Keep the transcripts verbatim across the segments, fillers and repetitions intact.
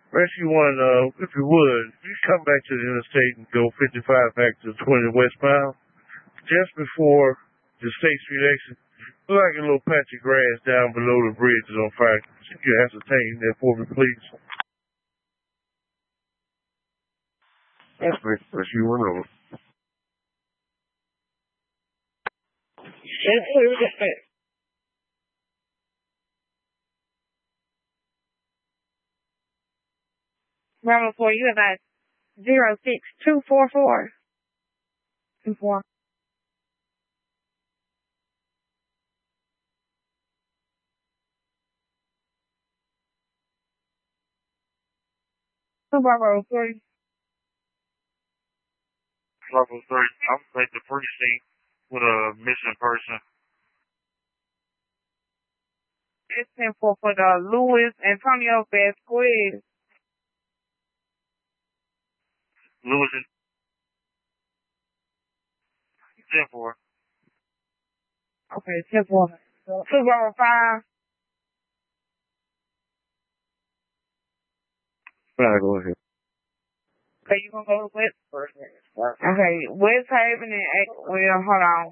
Rescue one, uh, if you would, you come back to the interstate and go fifty-five back to twenty westbound. Just before the State Street exit, look like a little patch of grass down below the bridge is on fire. Can you ascertain that for me, please? That's me. Rescue one over. It's clear to fit. Bravo four, you have a zero six two four four. Two four. Two Bravo three. Bravo three, I'm at the precinct with a missing person. It's ten four for the Luis Antonio Vasquez. Lewis and ten four. Okay, ten four. Two Bravo five. Alright, go ahead. Okay, you gonna go with West? Okay, West Haven and eight. Well, hold on.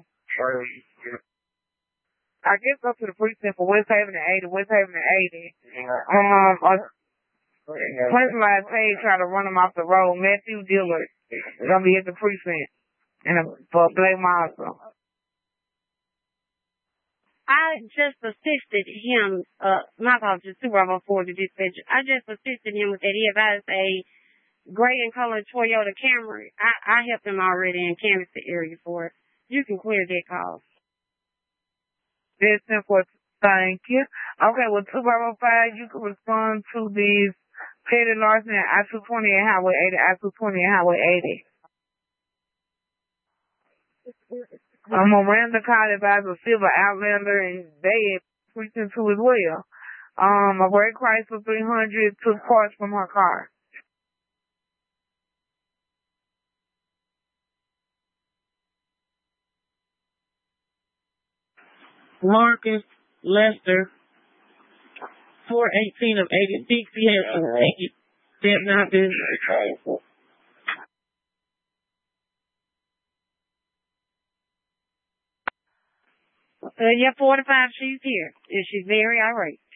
I guess go to the precinct for West Haven and eighty. West Haven and eighty. Um, a person last page try to run him off the road. Matthew Dillard gonna be at the precinct and a, for Blake Monster. I just assisted him, uh, my apologies, Super Bravo four, the dispatcher. I just assisted him with that. He advised a gray and colored Toyota Camry. I, I helped him already and canvassed the area for it. You can clear that call. That's simple. Thank you. Okay, well, two Bravo five, you can respond to these petty larceny at I two twenty and Highway eighty, I two twenty and Highway eighty. I'm on Miranda Call advisor Silver Outlander, and they at precinct two as well. Um, a red Chrysler three hundred took parts from her car. Marcus Lester, four eighteen of eighty. Dixie has eighty. Step not this. Uh, yeah, forty-five, she's here. And she's very irate.